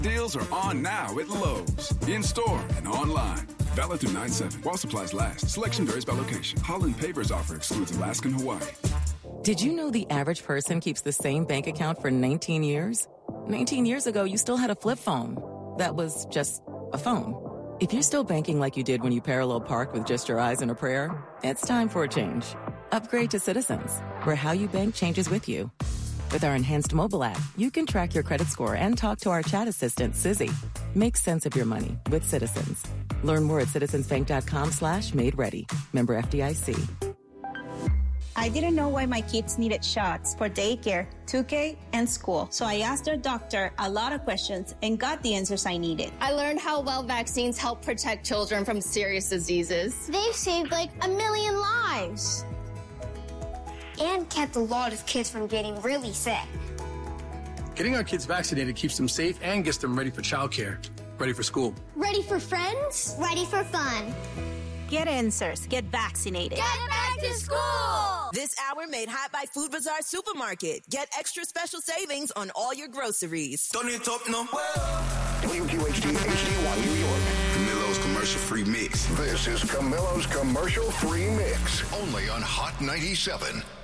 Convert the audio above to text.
Deals are on now at Lowe's. In-store and online. Valid through 9/7. While supplies last. Selection varies by location. Holland Paper's offer excludes Alaska and Hawaii. Did you know the average person keeps the same bank account for 19 years? 19 years ago, you still had a flip phone. That was just a phone. If you're still banking like you did when you parallel parked with just your eyes and a prayer, it's time for a change. Upgrade to Citizens, where how you bank changes with you. With our enhanced mobile app, you can track your credit score and talk to our chat assistant, Sizzy. Make sense of your money with Citizens. Learn more at citizensbank.com/made-ready. Member FDIC. I didn't know why my kids needed shots for daycare, 2K, and school. So I asked their doctor a lot of questions and got the answers I needed. I learned how well vaccines help protect children from serious diseases. They've saved like 1 million lives. And kept a lot of kids from getting really sick. Getting our kids vaccinated keeps them safe and gets them ready for childcare, ready for school. Ready for friends? Ready for fun. Get answers. Get vaccinated. Get back to school! This hour made hot by Food Bazaar Supermarket. Get extra special savings on all your groceries. Turn it up, no. WQHD HD1 New York. Camilo's commercial-free mix. This is Camilo's commercial-free mix. Only on Hot 97.